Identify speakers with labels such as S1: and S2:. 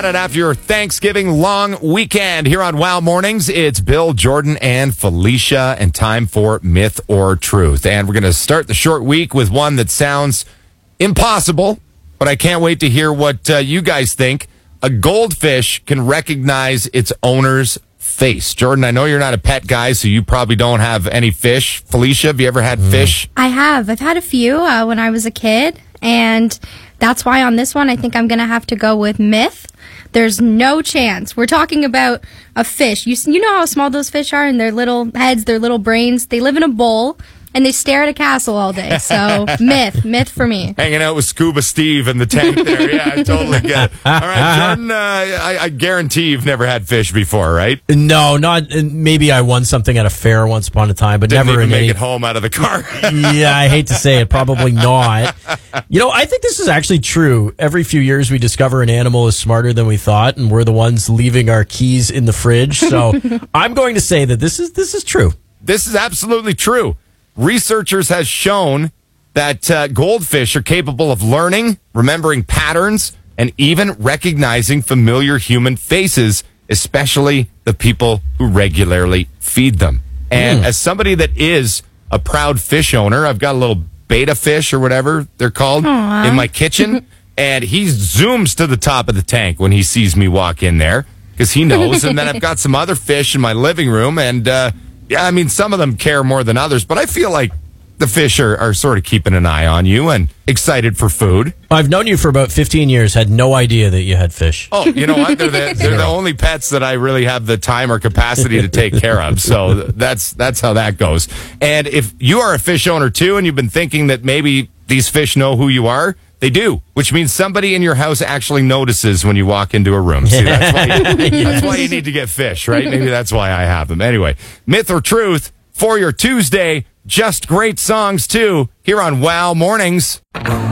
S1: at it after your Thanksgiving long weekend. Here on Wow Mornings, it's Bill, Jordan, and Felicia, and time for Myth or Truth. And we're going to start the short week with one that sounds impossible, but I can't wait to hear what you guys think. A goldfish can recognize its owner's face. Jordan, I know you're not a pet guy, so you probably don't have any fish. Felicia, have you ever had fish?
S2: I have. I've had a few when I was a kid, and that's why on this one I think I'm going to have to go with myth. There's no chance. We're talking about a fish. You know how small those fish are, and their little heads, their little brains. They live in a bowl, and they stare at a castle all day. So myth for me.
S1: Hanging out with Scuba Steve in the tank there. Yeah, I totally get it. All right, Jordan, I guarantee you've never had fish before, right?
S3: No, not. Maybe I won something at a fair once upon a time, but
S1: Didn't
S3: never
S1: even
S3: in
S1: make
S3: any...
S1: it home out of the car.
S3: Yeah, I hate to say it, probably not. You know, I think this is actually true. Every few years we discover an animal is smarter than we thought, and we're the ones leaving our keys in the fridge. So I'm going to say that this is true.
S1: This is absolutely true. Researchers have shown that goldfish are capable of learning, remembering patterns, and even recognizing familiar human faces, especially the people who regularly feed them. And as somebody that is a proud fish owner, I've got a little beta fish or whatever they're called in my kitchen, and he zooms to the top of the tank when he sees me walk in there because he knows. And then I've got some other fish in my living room, and yeah, I mean, some of them care more than others, but I feel like the fish are sort of keeping an eye on you and excited for food.
S3: I've known you for about 15 years, had no idea that you had fish.
S1: Oh, you know what? They're the only pets that I really have the time or capacity to take care of. So that's how that goes. And if you are a fish owner too, and you've been thinking that maybe these fish know who you are, they do, which means somebody in your house actually notices when you walk into a room. See, that's why you need to get fish, right? Maybe that's why I have them. Anyway, myth or truth for your Tuesday. Just great songs, too, here on Wow Mornings.